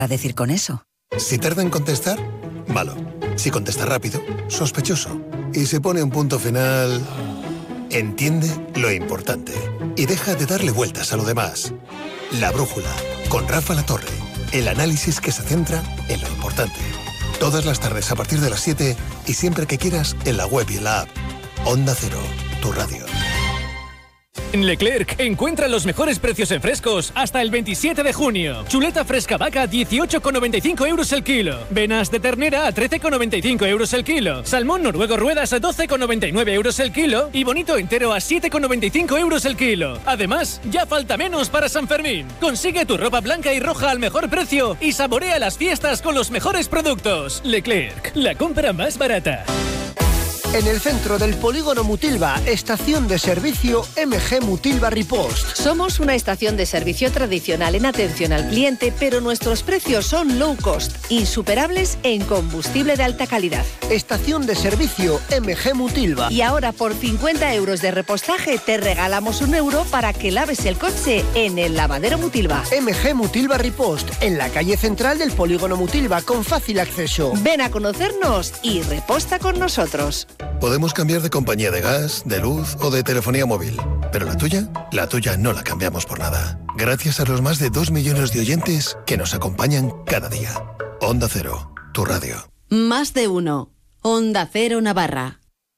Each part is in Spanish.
a decir con eso? Si tarda en contestar, malo. Si contesta rápido, sospechoso. Y se pone un punto final... Entiende lo importante y deja de darle vueltas a lo demás. La Brújula, con Rafa La Torre. El análisis que se centra en lo importante. Todas las tardes a partir de las 7 y siempre que quieras en la web y en la app. Onda Cero, tu radio. En Leclerc encuentra los mejores precios en frescos hasta el 27 de junio. Chuleta fresca vaca 18,95 euros el kilo. Venas de ternera a 13,95 euros el kilo. Salmón noruego ruedas a 12,99 euros el kilo. Y bonito entero a 7,95 euros el kilo. Además, ya falta menos para San Fermín. Consigue tu ropa blanca y roja al mejor precio y saborea las fiestas con los mejores productos. Leclerc, la compra más barata. En el centro del polígono Mutilva, estación de servicio MG Mutilva Ripost. Somos una estación de servicio tradicional en atención al cliente, pero nuestros precios son low cost, insuperables en combustible de alta calidad. Estación de servicio MG Mutilva. Y ahora por 50 euros de repostaje te regalamos €1 para que laves el coche en el lavadero Mutilva. MG Mutilva Ripost, en la calle central del polígono Mutilva, con fácil acceso. Ven a conocernos y reposta con nosotros. Podemos cambiar de compañía de gas, de luz o de telefonía móvil. ¿Pero la tuya no la cambiamos por nada. Gracias a los más de 2 millones de oyentes que nos acompañan cada día. Onda Cero, tu radio. Más de uno. Onda Cero Navarra.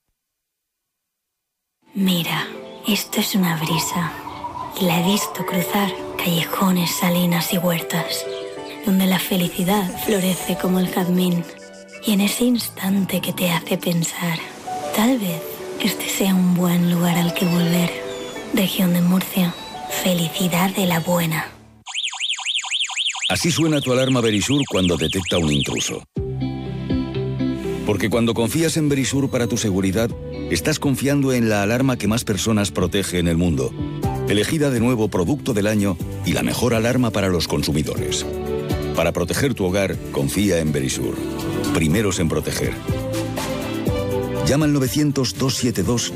Mira, esto es una brisa. Y la he visto cruzar callejones, salinas y huertas, donde la felicidad florece como el jazmín. Y en ese instante que te hace pensar, tal vez este sea un buen lugar al que volver. Región de Murcia, felicidad de la buena. Así suena tu alarma Verisur cuando detecta un intruso. Porque cuando confías en Verisur para tu seguridad, estás confiando en la alarma que más personas protege en el mundo. Elegida de nuevo Producto del Año y la mejor alarma para los consumidores. Para proteger tu hogar, confía en Verisur. Primeros en proteger. Llama al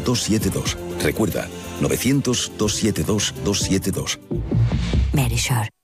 900-272-272. Recuerda, 900-272-272. Verisur.